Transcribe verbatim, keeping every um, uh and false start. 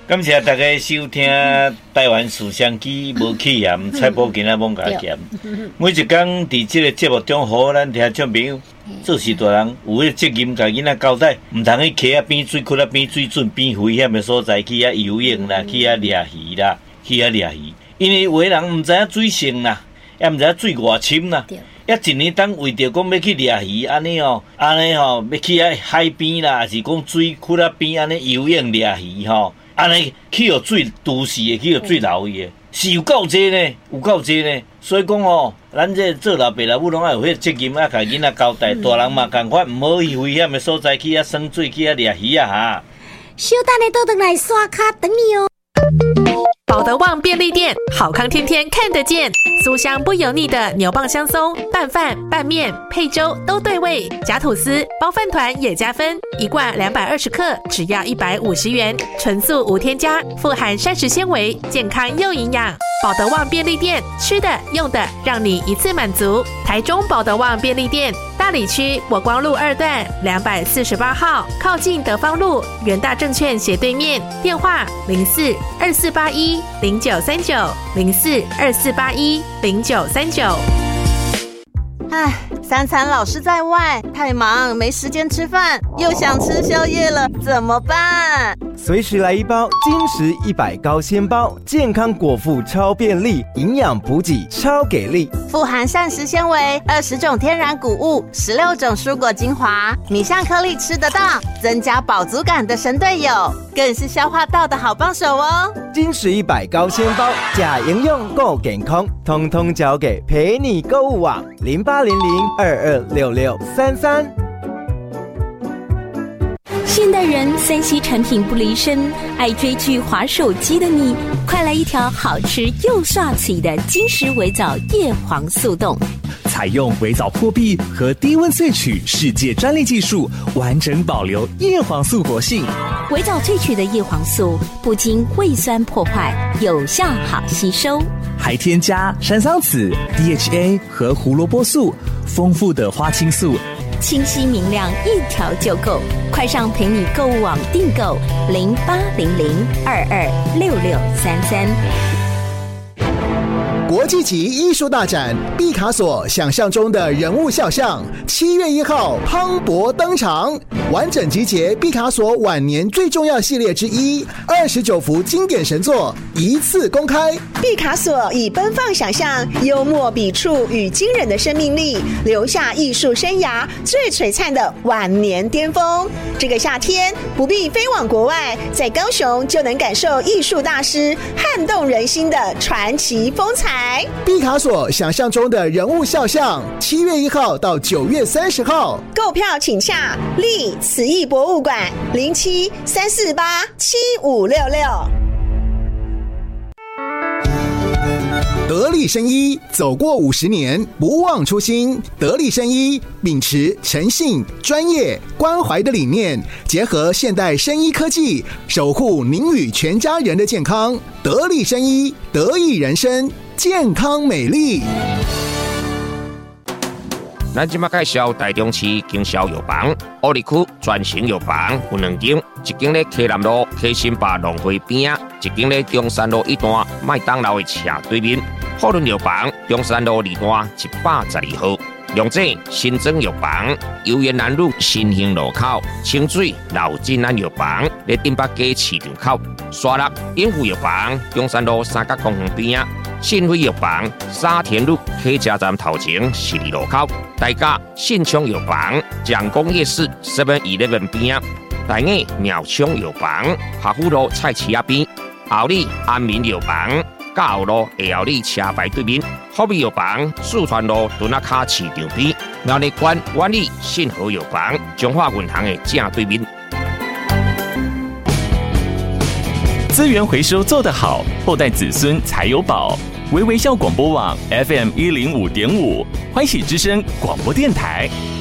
感谢大家收听台湾思想机无起盐菜脯今仔猛加咸。每一天伫这个节目中，互咱听众朋友做事大人有迄责任，甲囡仔交代，唔通去溪啊边水库啊边水准边危险的所在去啊游泳啦，去啊掠鱼啦，去啊掠鱼。因为有的人唔知影水性啦，也唔知影水偌深啦。也一年当为着讲要去掠鱼，安尼哦，安尼吼要去啊海边啦，还是讲水库啊边安尼游泳掠鱼吼，安尼去互水都市的，去互水流的，是有够济呢，有够济呢。所以讲哦，咱这做老爸老母拢要有迄责任啊，甲囡仔交代，大人嘛共款，唔好去危险的所在去啊耍水，去啊掠鱼啊哈。 小等下倒转来刷卡等你哦。 保德旺便利店，好康天天看得见，酥香不油腻的牛蒡香松，拌饭、拌面、配粥都对味，夹吐司、包饭团也加分，一罐两百二十克，只要一百五十元，纯素无添加，富含膳食纤维，健康又营养。保德旺便利店，吃的用的让你一次满足。台中保德旺便利店，大里区国光路二段两百四十八号，靠近德芳路元大证券斜对面，电话零四二四八一零九三九零四二四八一零九三九。 唉，三餐老是在外，太忙没时间吃饭，又想吃宵夜了，怎么办？ 随时来一包金石一百高纤包，健康果腹超便利，营养补给超给力， 富含膳食纤维，二十种天然谷物，十六种蔬果精华，米香颗粒吃得到，增加饱足感的神队友，更是消化道的好帮手哦。 金石一百高纤包，假营养够健康，通通交给陪你购物网零八零零二二六六三三。 现代人三 C 产品不离身，爱追剧滑手机的你，快来一条好吃又刷嘴的金石微藻叶黄素冻。 采用微藻破壁和低温萃取世界专利技术，完整保留叶黄素活性。 微藻萃取的叶黄素不经胃酸破坏，有效好吸收， 还添加山桑子、D H A 和胡萝卜素，丰富的花青素， 清晰明亮，一条就够。快上陪你购物网订购零八零零二二六六三三。 国际级艺术大展毕卡索想象中的人物肖像，七月一号磅礴登场，完整集结毕卡索晚年最重要系列之一，二十九幅经典神作一次公开。 毕卡索以奔放想象、幽默笔触与惊人的生命力，留下艺术生涯最璀璨的晚年巅峰。这个夏天不必飞往国外，在高雄就能感受艺术大师撼动人心的传奇风采。 毕卡索想象中的人物肖像，七月一号到九月三十号， 购票请洽立慈艺博物馆零七三四八七五六六。 得力生医走过五十年，不忘初心。得力生医秉持诚信、专业、关怀的理念，结合现代生医科技，守护您与全家人的健康。得力生医，得益人生，健康美丽。 咱即马介绍台中市经销药房，乌里区专型药房有两间，一间咧溪南路溪新坝农会边，一间咧中山路一段麦当劳的斜对面。富润药房中山路二段一百十二号。龙井新庄药房游园南路新兴路口，清水老金安药房咧顶北街市场口，沙鹿永福药房中山路三角公园边，信辉药房沙田路客家站头前十二路口，大甲信昌药房蒋公夜市 seven eleven 边，大雅鸟昌药房下湖路菜市仔边，后里安民药房甲后路下后里车牌对面，福美药房四川路墩仔卡市场边，苗栗县万里信和药房中华银行的正对面。 资源回收做得好，后代子孙才有宝。微微笑广播网 F M 一零五点五，欢喜之声广播电台。